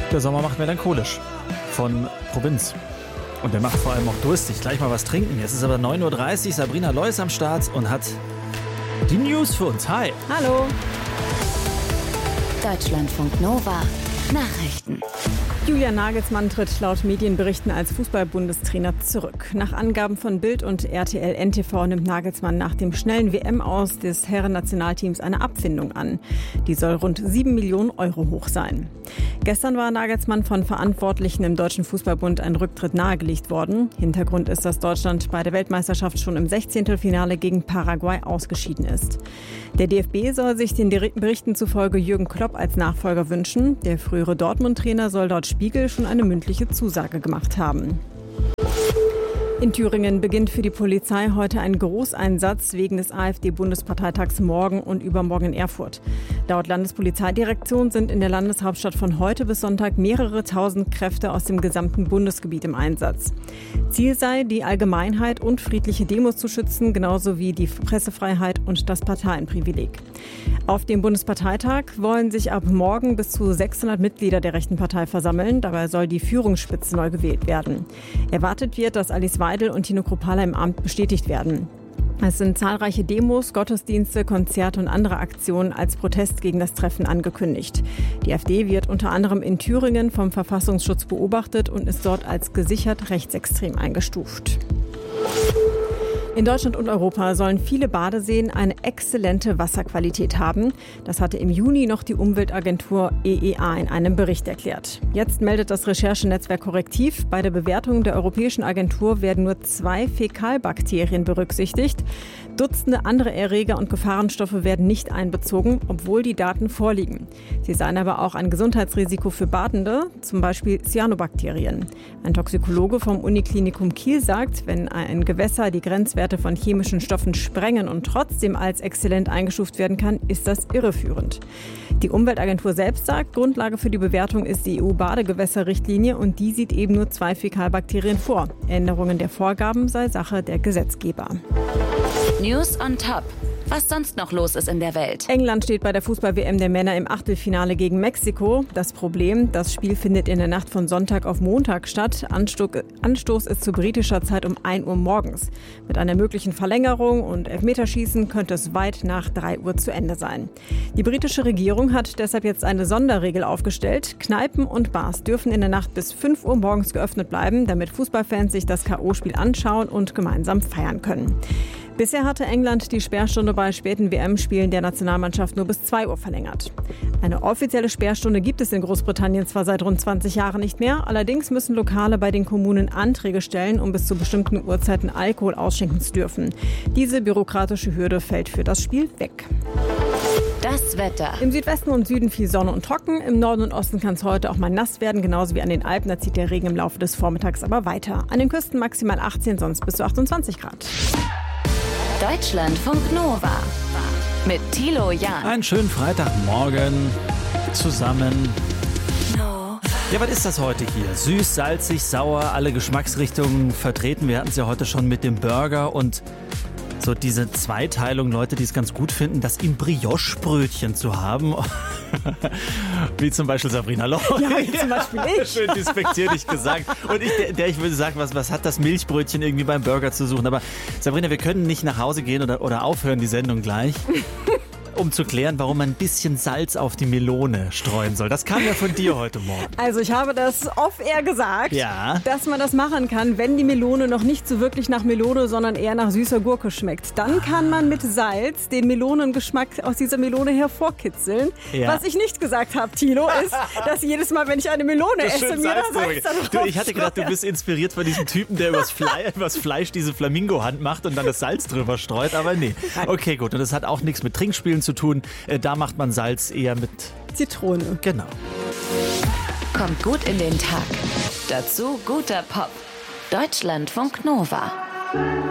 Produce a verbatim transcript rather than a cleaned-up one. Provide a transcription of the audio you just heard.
Der Sommer macht melancholisch von Provinz. Und der macht vor allem auch durstig. Gleich mal was trinken. Jetzt ist aber neun Uhr dreißig. Sabrina Loy ist am Start und hat die News für uns. Hi. Hallo. Deutschlandfunk Nova. Nachrichten. Julian Nagelsmann tritt laut Medienberichten als Fußball-Bundestrainer zurück. Nach Angaben von Bild und R T L N T V nimmt Nagelsmann nach dem schnellen W M-Aus des Herren-Nationalteams eine Abfindung an. Die soll rund sieben Millionen Euro hoch sein. Gestern war Nagelsmann von Verantwortlichen im Deutschen Fußballbund ein Rücktritt nahegelegt worden. Hintergrund ist, dass Deutschland bei der Weltmeisterschaft schon im Sechzehntelfinale gegen Paraguay ausgeschieden ist. Der D F B soll sich den Berichten zufolge Jürgen Klopp als Nachfolger wünschen. Der frühere Dortmund-Trainer soll dort Spiegel schon eine mündliche Zusage gemacht haben. In Thüringen beginnt für die Polizei heute ein Großeinsatz wegen des AfD-Bundesparteitags morgen und übermorgen in Erfurt. Laut Landespolizeidirektion sind in der Landeshauptstadt von heute bis Sonntag mehrere tausend Kräfte aus dem gesamten Bundesgebiet im Einsatz. Ziel sei, die Allgemeinheit und friedliche Demos zu schützen, genauso wie die Pressefreiheit und das Parteienprivileg. Auf dem Bundesparteitag wollen sich ab morgen bis zu sechshundert Mitglieder der rechten Partei versammeln. Dabei soll die Führungsspitze neu gewählt werden. Erwartet wird, dass Alice Weidel und Tino Kruppalla im Amt bestätigt werden. Es sind zahlreiche Demos, Gottesdienste, Konzerte und andere Aktionen als Protest gegen das Treffen angekündigt. Die AfD wird unter anderem in Thüringen vom Verfassungsschutz beobachtet und ist dort als gesichert rechtsextrem eingestuft. In Deutschland und Europa sollen viele Badeseen eine exzellente Wasserqualität haben. Das hatte im Juni noch die Umweltagentur E E A in einem Bericht erklärt. Jetzt meldet das Recherchenetzwerk Korrektiv, bei der Bewertung der Europäischen Agentur werden nur zwei Fäkalbakterien berücksichtigt. Dutzende andere Erreger und Gefahrenstoffe werden nicht einbezogen, obwohl die Daten vorliegen. Sie seien aber auch ein Gesundheitsrisiko für Badende, zum Beispiel Cyanobakterien. Ein Toxikologe vom Uniklinikum Kiel sagt, wenn ein Gewässer die Grenzwerte von chemischen Stoffen sprengen und trotzdem als exzellent eingestuft werden kann, ist das irreführend. Die Umweltagentur selbst sagt, Grundlage für die Bewertung ist die E U-Badegewässerrichtlinie und die sieht eben nur zwei Fäkalbakterien vor. Änderungen der Vorgaben sei Sache der Gesetzgeber. News on Top. Was sonst noch los ist in der Welt. England steht bei der Fußball-W M der Männer im Achtelfinale gegen Mexiko. Das Problem, das Spiel findet in der Nacht von Sonntag auf Montag statt. Anstoß ist zu britischer Zeit um ein Uhr morgens. Mit einer möglichen Verlängerung und Elfmeterschießen könnte es weit nach drei Uhr zu Ende sein. Die britische Regierung hat deshalb jetzt eine Sonderregel aufgestellt. Kneipen und Bars dürfen in der Nacht bis fünf Uhr morgens geöffnet bleiben, damit Fußballfans sich das K O-Spiel anschauen und gemeinsam feiern können. Bisher hatte England die Sperrstunde bei späten W M-Spielen der Nationalmannschaft nur bis zwei Uhr verlängert. Eine offizielle Sperrstunde gibt es in Großbritannien zwar seit rund zwanzig Jahren nicht mehr, allerdings müssen Lokale bei den Kommunen Anträge stellen, um bis zu bestimmten Uhrzeiten Alkohol ausschenken zu dürfen. Diese bürokratische Hürde fällt für das Spiel weg. Das Wetter. Im Südwesten und Süden viel Sonne und trocken. Im Norden und Osten kann es heute auch mal nass werden, genauso wie an den Alpen. Da zieht der Regen im Laufe des Vormittags aber weiter. An den Küsten maximal achtzehn, sonst bis zu achtundzwanzig Grad. Deutschlandfunk Nova mit Thilo Jahn. Einen schönen Freitagmorgen zusammen. Ja, was ist das heute hier? Süß, salzig, sauer, alle Geschmacksrichtungen vertreten. Wir hatten es ja heute schon mit dem Burger und so diese Zweiteilung, Leute, die es ganz gut finden, das in Brioche-Brötchen zu haben. Wie zum Beispiel Sabrina Loy. Ja, wie zum Beispiel ich. Schön despektierlich gesagt. Und ich, der, der ich würde sagen, was, was hat das Milchbrötchen irgendwie beim Burger zu suchen? Aber Sabrina, wir können nicht nach Hause gehen oder, oder aufhören, die Sendung gleich, um zu klären, warum man ein bisschen Salz auf die Melone streuen soll. Das kam ja von dir heute Morgen. Also ich habe das off-air gesagt, ja, dass man das machen kann, wenn die Melone noch nicht so wirklich nach Melone, sondern eher nach süßer Gurke schmeckt. Dann kann man mit Salz den Melonengeschmack aus dieser Melone hervorkitzeln. Ja. Was ich nicht gesagt habe, Thilo, ist, dass jedes Mal, wenn ich eine Melone das esse, mir da Salz da du, Ich hatte gedacht, du bist inspiriert von diesem Typen, der übers Fleisch, übers Fleisch diese Flamingo-Hand macht und dann das Salz drüber streut, aber nee. Okay, gut. Und das hat auch nichts mit Trinkspielen zu tun. Da macht man Salz eher mit Zitrone. Genau. Kommt gut in den Tag. Dazu guter Pop. Deutschlandfunk Nova.